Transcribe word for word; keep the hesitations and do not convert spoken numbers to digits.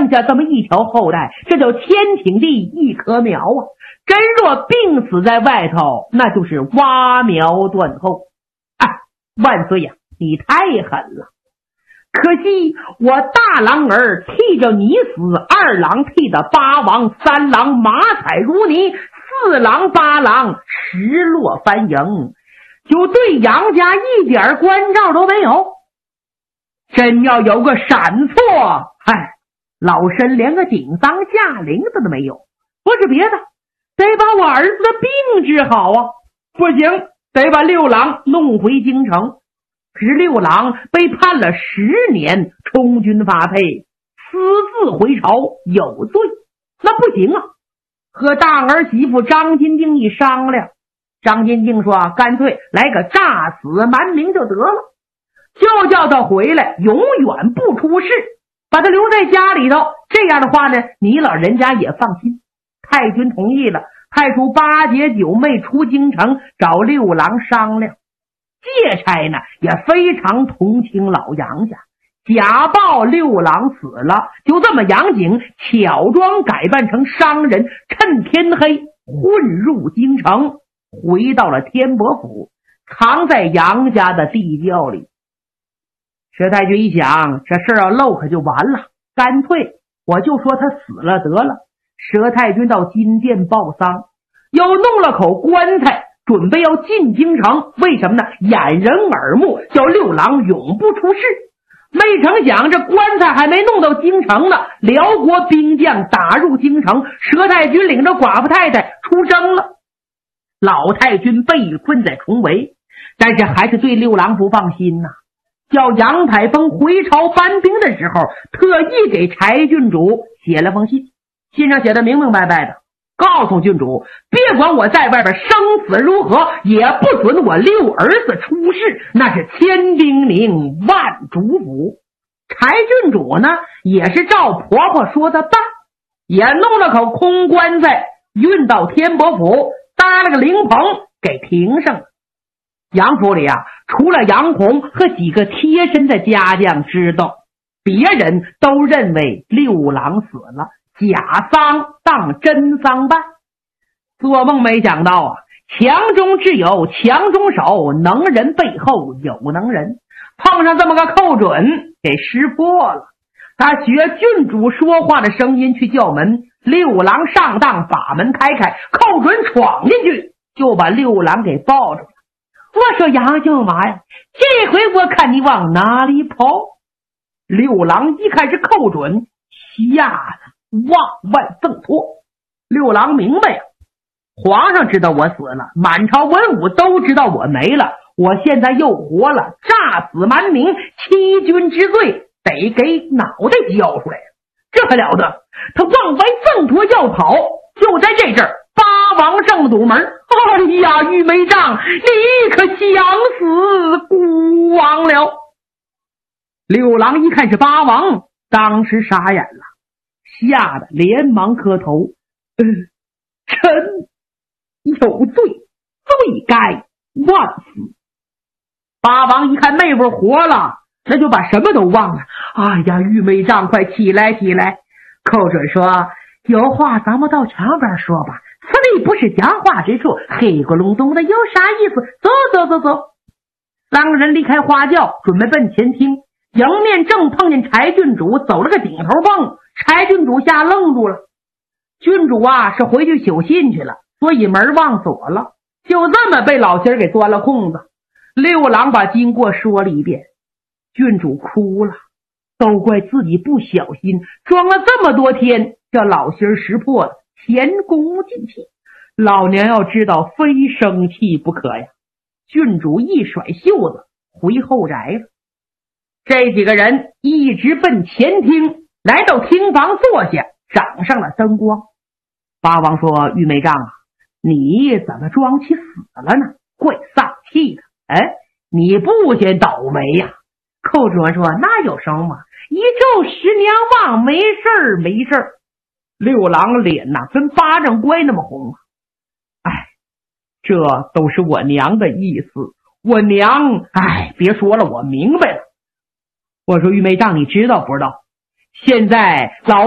剩下这么一条后代，这叫千顷地一棵苗啊！真若病死在外头，那就是挖苗断后。哎，万岁呀，你太狠了！可惜我大郎儿替着你死，二郎替的八王，三郎马彩如泥，四郎八郎石落翻营，就对杨家一点关照都没有。真要有个闪错，哎，老身连个顶丧驾陵子都没有。不是别的，得把我儿子的病治好啊！不行，得把六郎弄回京城。可是六郎被判了十年，充军发配，私自回朝，有罪。那不行啊！和大儿媳妇张金定一商量，张金定说干脆来个诈死瞒名就得了，就叫他回来，永远不出事，把他留在家里头。这样的话呢，你老人家也放心。太君同意了，派出八姐九妹出京城找六郎商量。介差呢也非常同情老杨家，假报六郎死了，就这么杨景巧装改扮成商人，趁天黑混入京城，回到了天伯府，藏在杨家的地窖里。佘太君一想，这事儿要漏可就完了，干脆我就说他死了得了。佘太君到金殿报丧，又弄了口棺材，准备要进京城。为什么呢？掩人耳目，叫六郎永不出事。没成想这棺材还没弄到京城呢，辽国兵将打入京城，佘太君领着寡妇太太出征了。老太君被困在重围，但是还是对六郎不放心呐、啊。叫杨太峰回朝搬兵的时候，特意给柴郡主写了封信，信上写的明明白白的，告诉郡主别管我在外边生死如何，也不准我六儿子出事，那是千叮咛万嘱咐。柴郡主呢也是照婆婆说的办，也弄了口空棺材运到天伯府，搭了个灵棚给停上了。杨府里啊，除了杨红和几个贴身的家将知道，别人都认为六郎死了，假丧当真丧办。做梦没想到啊，强中之有强中手，能人背后有能人，碰上这么个寇准，给识破了。他学郡主说话的声音去叫门，六郎上当，把门开开，寇准闯进去，就把六郎给抱住了。我说杨舅妈呀，这回我看你往哪里跑。六郎一看是寇准，吓得往外挣脱。六郎明白呀，皇上知道我死了，满朝文武都知道我没了，我现在又活了，诈死瞒名，欺君之罪得给脑袋交出来，这还了得。他往外挣脱要跑，就在这阵儿，八王正堵门。哎呀，玉梅丈，你可想死孤王了。六郎一看是八王，当时傻眼了，吓得连忙磕头，呃，臣有罪，罪该万死。八王一看妹夫活了，那就把什么都忘了。哎呀，玉梅丈，快起来起来。寇准说，有话咱们到墙边说吧，此地不是讲话之处，黑咕隆咚的有啥意思？走走走走。三个人离开花轿，准备奔前厅，迎面正碰见柴郡主走了个顶头蹦，柴郡主吓愣住了。郡主啊是回去写信去了，所以门忘锁了，就这么被老仙儿给钻了空子。六郎把经过说了一遍，郡主哭了，都怪自己不小心，装了这么多天，这老仙儿识破了，前功尽弃。老娘要知道，非生气不可呀！郡主一甩袖子回后宅了。这几个人一直奔前厅，来到厅房坐下，掌上了灯光。八王说，玉梅丈啊，你怎么装起死了呢？怪丧气的。哎，你不嫌倒霉呀、啊？寇准说，那有什么？一昼十年忘，没事儿没事儿。六郎脸呐、啊、跟巴掌乖那么红。哎，这都是我娘的意思，我娘，哎，别说了，我明白了。我说玉梅丈，你知道不知道？现在老